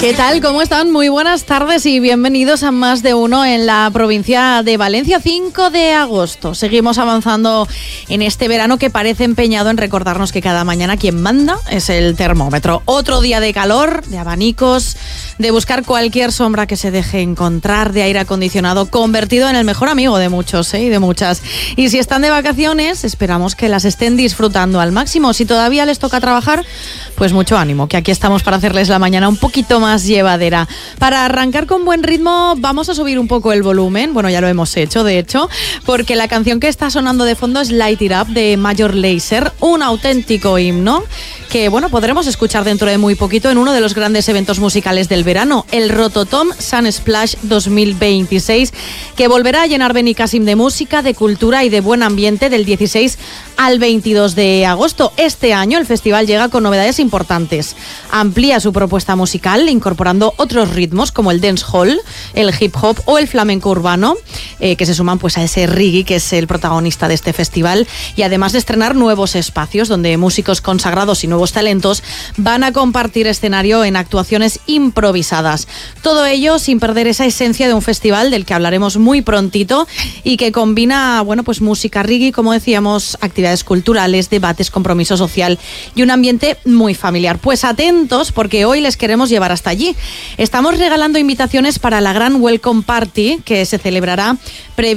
¿Qué tal? ¿Cómo están? Muy buenas tardes y bienvenidos a Más de Uno en la provincia de Valencia. 5 de agosto. Seguimos avanzando en este verano que parece empeñado en recordarnos que cada mañana quien manda es el termómetro. Otro día de calor, de abanicos, de buscar cualquier sombra que se deje encontrar, de aire acondicionado convertido en el mejor amigo de muchos y de muchas. Y si están de vacaciones, esperamos que las estén disfrutando al máximo. Si todavía les toca trabajar, pues mucho ánimo, que aquí estamos para hacerles la mañana un poquito más llevadera. Para arrancar con buen ritmo, vamos a subir un poco el volumen. Bueno, ya lo hemos hecho, de hecho, porque la canción que está sonando de fondo es Light It Up de Major Lazer, un auténtico himno que, bueno, podremos escuchar dentro de muy poquito en uno de los grandes eventos musicales del verano, el Rototom Sunsplash 2026, que volverá a llenar Benicàssim de música, de cultura y de buen ambiente del 16 al 22 de agosto. Este año el festival llega con novedades importantes. Amplía su propuesta musical, incorporando otros ritmos como el dancehall, el hip hop o el flamenco urbano, que se suman pues a ese reggae que es el protagonista de este festival, y además de estrenar nuevos espacios donde músicos consagrados y nuevos talentos van a compartir escenario en actuaciones improvisadas. Todo ello sin perder esa esencia de un festival del que hablaremos muy prontito y que combina, bueno, pues música reggae, como decíamos, actividades culturales, debates, compromiso social y un ambiente muy familiar. Pues atentos, porque hoy les queremos llevar hasta allí. Estamos regalando invitaciones para la gran Welcome Party que se celebrará